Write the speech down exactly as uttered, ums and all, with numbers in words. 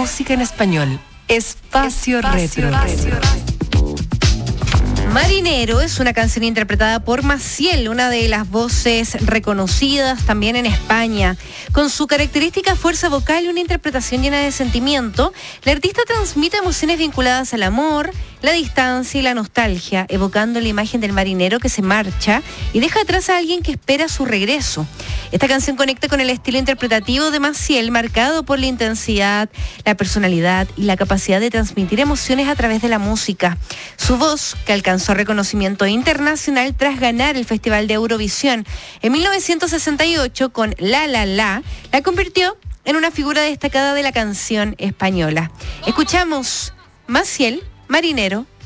música en español. Espacio, Espacio Retro. Retro. Marinero es una canción interpretada por Maciel, una de las voces reconocidas también en España. Con su característica fuerza vocal y una interpretación llena de sentimiento, la artista transmite emociones vinculadas al amor, la distancia y la nostalgia, evocando la imagen del marinero que se marcha y deja atrás a alguien que espera su regreso. Esta canción conecta con el estilo interpretativo de Maciel, marcado por la intensidad, la personalidad y la capacidad de transmitir emociones a través de la música. Su voz, que alcanzó reconocimiento internacional tras ganar el Festival de Eurovisión en mil novecientos sesenta y ocho con La La La, la convirtió en una figura destacada de la canción española. Escuchamos Maciel, Marinero,